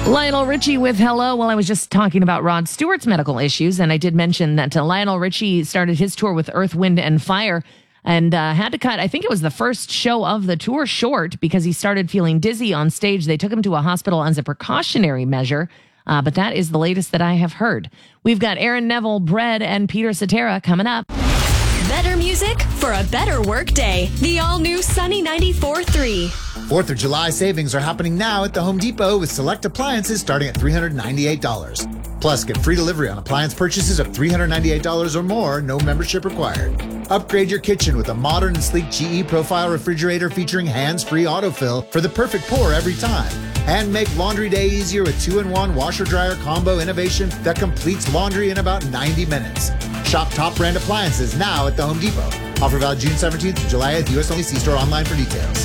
Lionel Richie with Hello. Well, I was just talking about Rod Stewart's medical issues, and I did mention that Lionel Richie started his tour with Earth, Wind, and Fire and had to cut, I think it was the first show of the tour, short because he started feeling dizzy on stage. They took him to a hospital as a precautionary measure, but that is the latest that I have heard. We've got Aaron Neville, Bread, and Peter Cetera coming up. Better music for a better work day. The all-new Sunny 94.3. 4th of July savings are happening now at the Home Depot with select appliances starting at $398. Plus, get free delivery on appliance purchases of $398 or more, no membership required. Upgrade your kitchen with a modern and sleek GE Profile refrigerator featuring hands-free autofill for the perfect pour every time. And make laundry day easier with 2-in-1 washer-dryer combo innovation that completes laundry in about 90 minutes. Shop top brand appliances now at the Home Depot. Offer valid June 17th to July 8th. U.S. only. See store online for details.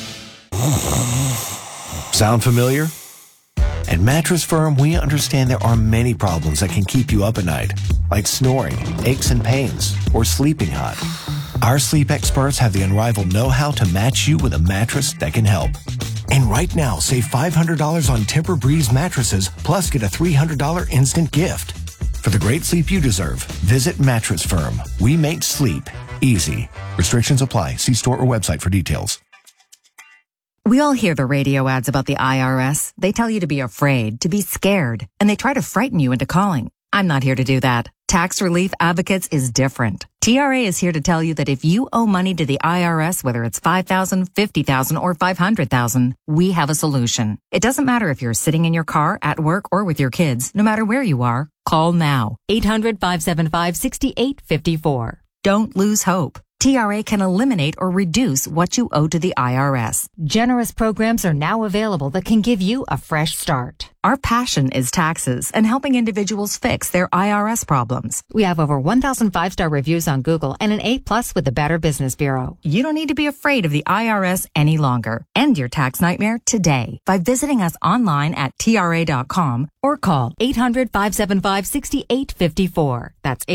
Sound familiar? At Mattress Firm, we understand there are many problems that can keep you up at night, like snoring, aches and pains, or sleeping hot. Our sleep experts have the unrivaled know-how to match you with a mattress that can help. And right now, save $500 on Tempur-Breeze mattresses, plus get a $300 instant gift. For the great sleep you deserve, visit Mattress Firm. We make sleep easy. Restrictions apply. See store or website for details. We all hear the radio ads about the IRS. They tell you to be afraid, to be scared, and they try to frighten you into calling. I'm not here to do that. Tax Relief Advocates is different. TRA is here to tell you that if you owe money to the IRS, whether it's $5,000, $50,000, or $500,000, we have a solution. It doesn't matter if you're sitting in your car, at work, or with your kids. No matter where you are, call now. 800-575-6854. Don't lose hope. TRA can eliminate or reduce what you owe to the IRS. Generous programs are now available that can give you a fresh start. Our passion is taxes and helping individuals fix their IRS problems. We have over 1,000 five-star reviews on Google and an A+ with the Better Business Bureau. You don't need to be afraid of the IRS any longer. End your tax nightmare today by visiting us online at TRA.com or call 800-575-6854. That's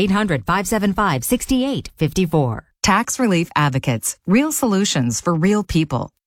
800-575-6854. Tax Relief Advocates. Real solutions for real people.